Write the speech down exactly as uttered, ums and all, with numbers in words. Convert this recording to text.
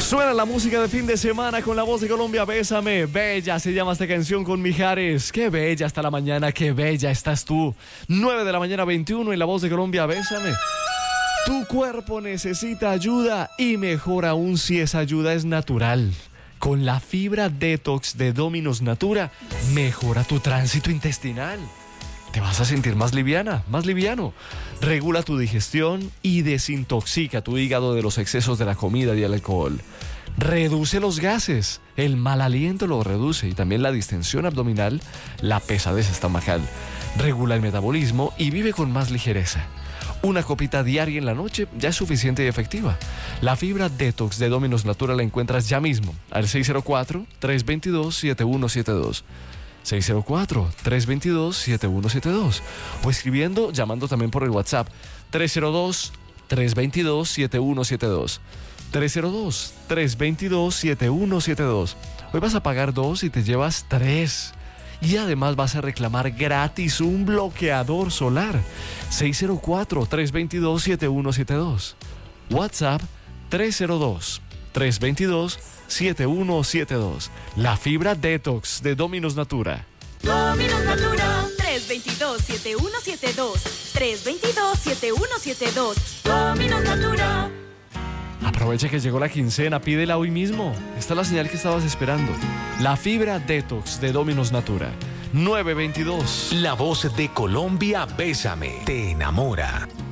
Suena la música de fin de semana con la voz de Colombia, Bésame. Bella se llama esta canción con Mijares. Qué bella está la mañana, qué bella estás tú. nueve de la mañana veintiuno y la voz de Colombia, Bésame. Tu cuerpo necesita ayuda y mejor aún si esa ayuda es natural. Con la fibra detox de Dominos Natura, mejora tu tránsito intestinal. Te vas a sentir más liviana, más liviano. Regula tu digestión y desintoxica tu hígado de los excesos de la comida y el alcohol. Reduce los gases, el mal aliento lo reduce y también la distensión abdominal, la pesadez estomacal. Regula el metabolismo y vive con más ligereza. Una copita diaria en la noche ya es suficiente y efectiva. La fibra detox de Dominos Natura la encuentras ya mismo al seis cero cuatro, tres dos dos, siete uno siete dos. seis cero cuatro, tres dos dos, siete uno siete dos o escribiendo, llamando también por el WhatsApp tres cero dos, tres dos dos, siete uno siete dos. tres cero dos, tres dos dos, siete uno siete dos. Hoy vas a pagar dos y te llevas tres. Y además vas a reclamar gratis un bloqueador solar. seis cero cuatro, tres dos dos, siete uno siete dos. WhatsApp tres cero dos, tres dos dos, siete uno siete dos. La fibra detox de Dominos Natura. Dominos Natura. tres dos dos, siete uno siete dos. tres dos dos, siete uno siete dos. Dominos Natura. Aprovecha que llegó la quincena, pídela hoy mismo. Esta es la señal que estabas esperando. La fibra detox de Dominos Natura. nueve veintidós. La voz de Colombia, Bésame, te enamora.